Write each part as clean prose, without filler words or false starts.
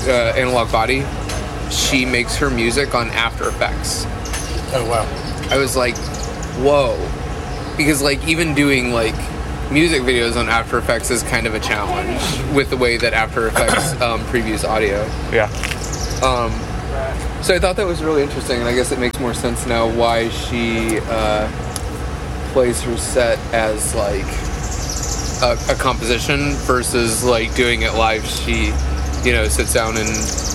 Analog Body, she makes her music on After Effects. Oh, wow. I was like, whoa. Because, like, even doing, like, music videos on After Effects is kind of a challenge with the way that After Effects previews audio. Yeah. So I thought that was really interesting, and I guess it makes more sense now why she plays her set as, like, a composition versus, like, doing it live. She, you know, sits down and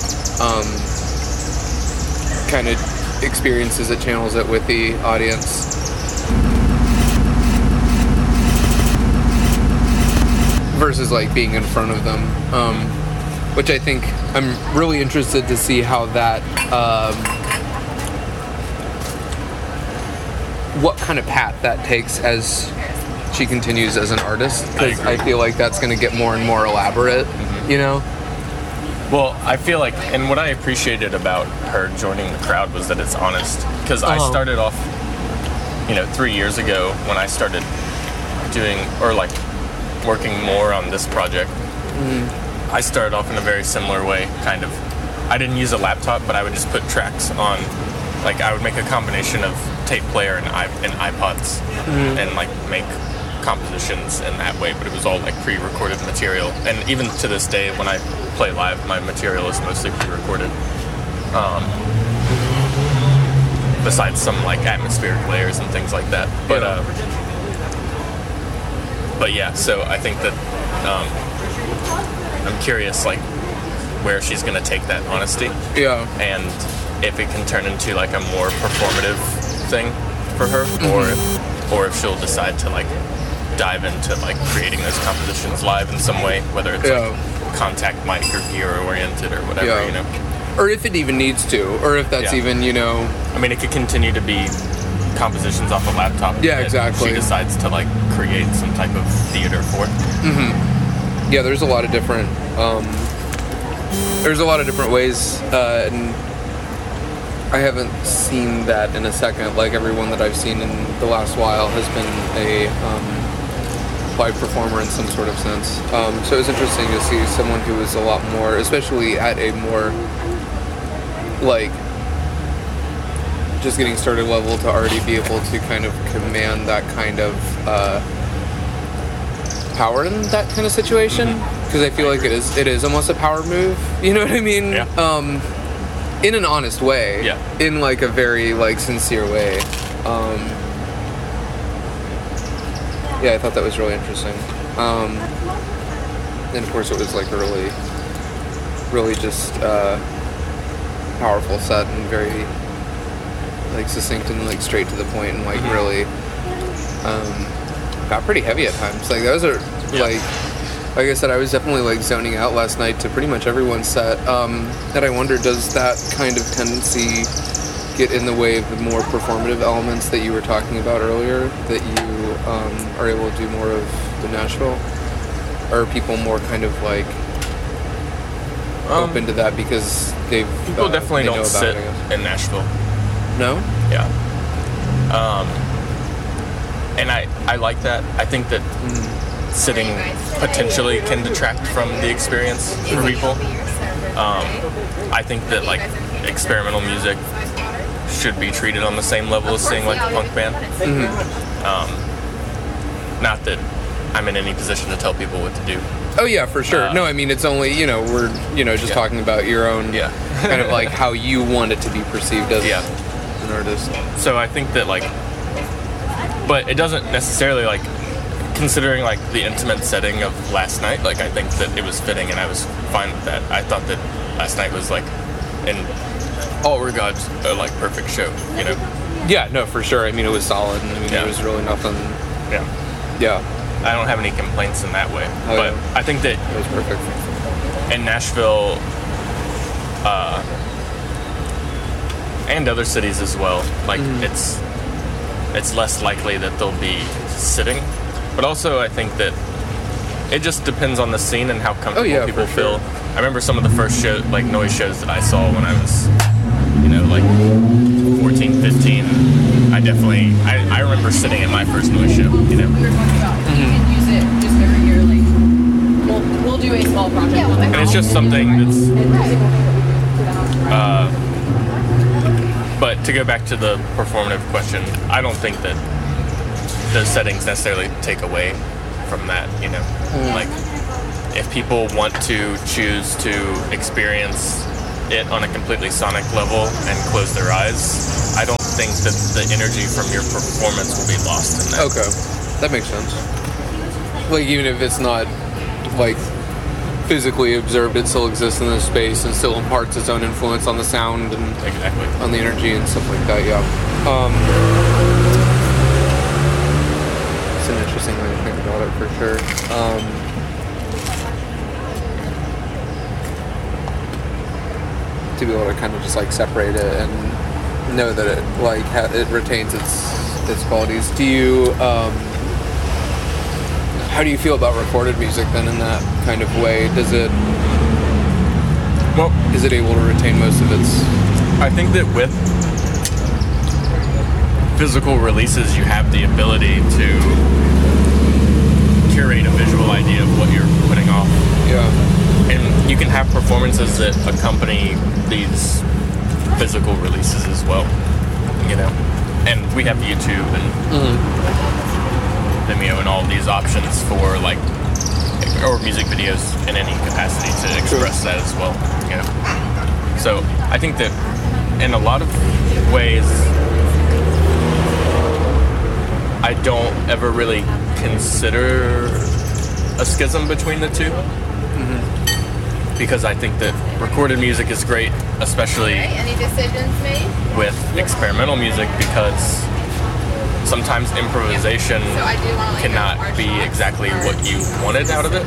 kind of experiences it, channels it with the audience. Versus, like, being in front of them. Which I think I'm really interested to see how that, what kind of path that takes as she continues as an artist. Because I feel like that's going to get more and more elaborate, you know? Well, I feel like, and what I appreciated about her joining the crowd was that it's honest. Because I started off, 3 years ago when I started doing, or like, working more on this project. I started off in a very similar way, kind of. I didn't use a laptop, but I would just put tracks on, like, I would make a combination of tape player and iPods and, like, make compositions in that way, but it was all, like, pre-recorded material. And even to this day, when I play live, my material is mostly pre-recorded. Besides some, like, atmospheric layers and things like that. But yeah, so I think that I'm curious, like, where she's going to take that honesty. Yeah. And if it can turn into, like, a more performative thing for her, or if she'll decide to, like, dive into, like, creating those compositions live in some way, whether it's like contact mic or gear oriented or whatever, you know. Or if it even needs to, or if that's even, you know. I mean, it could continue to be compositions off a laptop. Yeah, exactly. She decides to, like, create some type of theater for it. Yeah, there's a lot of different ways, and I haven't seen that in a second. Like, everyone that I've seen in the last while has been a live performer in some sort of sense. So it was interesting to see someone who was a lot more, especially at a more, like, just getting started level, to already be able to kind of command that kind of power in that kind of situation, because I feel like it is almost a power move, you know what I mean? In an honest way, in, like, a very, like, sincere way. I thought that was really interesting. And of course it was, like, a really just powerful set, and very, like, succinct and, like, straight to the point, and, like, really got pretty heavy at times. Like, those are like I said, I was definitely, like, zoning out last night to pretty much everyone's set. And I wonder, does that kind of tendency get in the way of the more performative elements that you were talking about earlier, that you are able to do more of in Nashville? Or are people more kind of, like, open to that because they've... People definitely don't sit in Nashville. No? Yeah. And I like that. I think that sitting potentially can detract from the experience for people. I think that, like, experimental music should be treated on the same level as seeing, like, a punk band. Not that I'm in any position to tell people what to do. Oh yeah, for sure. No, I mean, it's only, we're, just talking about your own kind of, like, how you want it to be perceived as an artist. So I think that, like, but it doesn't necessarily, like, considering, like, the intimate setting of last night, like, I think that it was fitting, and I was fine with that. I thought that last night was, like, in all regards, a, like, perfect show, you know? Yeah, no, for sure. I mean, it was solid, and I mean, there was really nothing. Yeah. I don't have any complaints in that way, but I think that it was perfect. In Nashville, and other cities as well, like, it's less likely that they'll be sitting. But also, I think that it just depends on the scene and how comfortable people feel. I remember some of the first noise shows that I saw when I was, like 14, 15. I remember sitting at my first noise show, You can use it just every year. Like, we'll do do a small project. And it's just something that's. But to go back to the performative question, I don't think that those settings necessarily take away from that. Like if people want to choose to experience it on a completely sonic level and close their eyes, I don't think that the energy from your performance will be lost in that. Okay, that makes sense. Like even if it's not like physically observed, it still exists in the space and still imparts its own influence on the sound and Exactly. on the energy and stuff like that. Yeah, it's an interesting way to think about it for sure. To be able to kind of just like separate it and know that it like it retains its qualities. Do you how do you feel about recorded music then in that kind of way? Is it able to retain most of its? I think that with physical releases, you have the ability to curate a visual idea of what you're putting off. Yeah. And you can have performances that accompany these physical releases as well, And we have YouTube and Vimeo and all these options for or music videos in any capacity to express that as well, So I think that in a lot of ways, I don't ever really consider a schism between the two. Because I think that recorded music is great, especially Any decisions made? with experimental music, because sometimes improvisation cannot be exactly what you wanted out of it.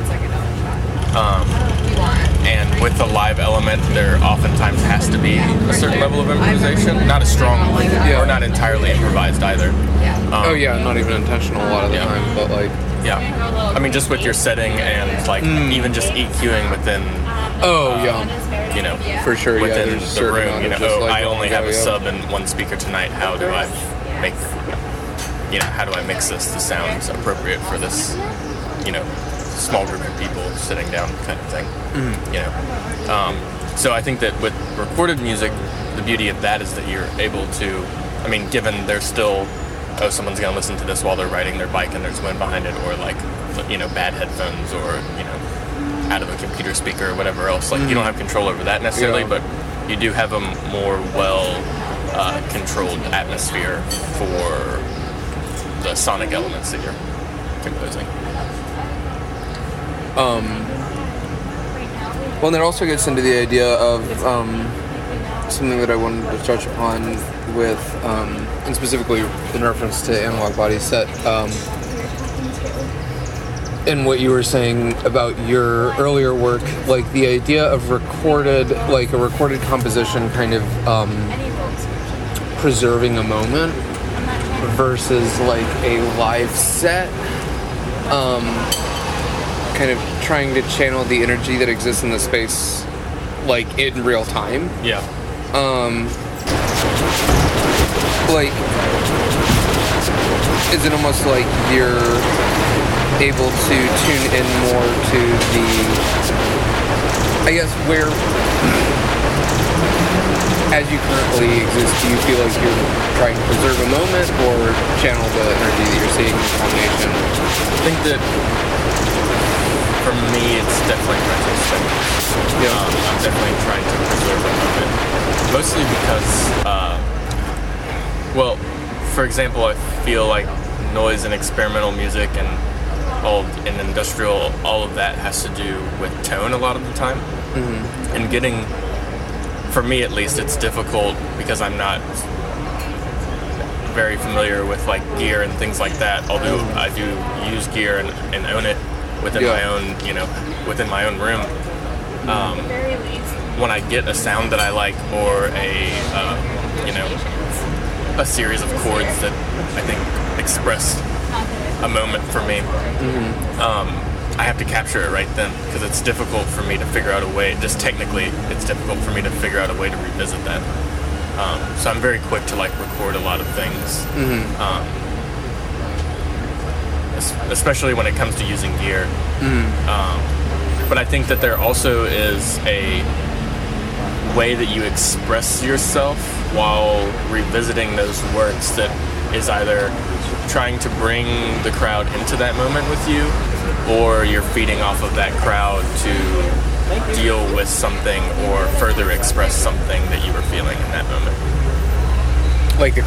And with the live element, there oftentimes has to be a certain level of improvisation. Not as strong, or not entirely improvised either. Not even intentional a lot of the time, but like... Yeah. I mean, just with your setting and even just EQing within... for sure, within there's the room, I only have a sub. sub and one speaker tonight. How do I make, how do I mix this to sound appropriate for this, small group of people sitting down kind of thing, So I think that with recorded music, the beauty of that is that you're able to, given there's still, someone's going to listen to this while they're riding their bike and there's wind behind it, or bad headphones, or, out of a computer speaker or whatever else. You don't have control over that necessarily, but you do have a more controlled atmosphere for the sonic elements that you're composing. Well, and that also gets into the idea of something that I wanted to touch upon with, and specifically in reference to Analog Body Set, and what you were saying about your earlier work, like the idea of a recorded composition kind of preserving a moment versus like a live set, kind of trying to channel the energy that exists in the space like in real time. Yeah. Is it almost like you're able to tune in more to the, I guess, where, as you currently exist, do you feel like you're trying to preserve a moment or channel the energy that you're seeing in combination? I think that for me, it's definitely retrospective. I'm definitely trying to preserve a moment, mostly because, for example, I feel like noise and experimental music and industrial, all of that has to do with tone a lot of the time. And getting, for me at least, it's difficult because I'm not very familiar with gear and things like that, although I do use gear and own it within my own, within my own room. When I get a sound that I like, or a series of chords that I think express a moment for me, I have to capture it right then, because it's difficult for me to figure out a way, just technically it's difficult for me to figure out a way to revisit that. So I'm very quick to record a lot of things, especially when it comes to using gear. But I think that there also is a way that you express yourself while revisiting those works that is either trying to bring the crowd into that moment with you, or you're feeding off of that crowd to deal with something or further express something that you were feeling in that moment. Like